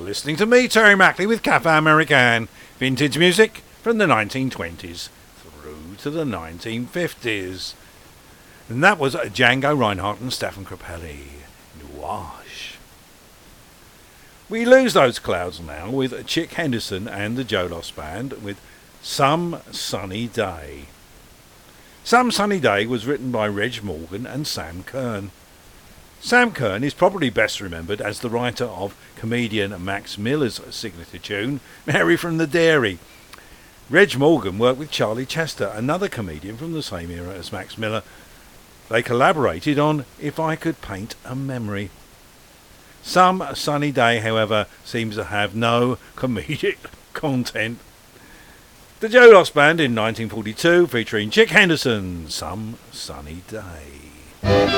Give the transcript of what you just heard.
listening to me, Terry Mackley, with Cafe American, vintage music from the 1920s through to the 1950s. And that was Django Reinhardt and Stefan Grappelli, Nuage. We lose those clouds now with Chick Henderson and the Joe Loss Band with Some Sunny Day. Some Sunny Day was written by Reg Morgan and Sam Kern. Sam Kern is probably best remembered as the writer of comedian Max Miller's signature tune, Mary from the Dairy. Reg Morgan worked with Charlie Chester, another comedian from the same era as Max Miller. They collaborated on If I Could Paint a Memory. Some Sunny Day, however, seems to have no comedic content. The Joe Loss Band in 1942 featuring Chick Henderson, Some Sunny Day.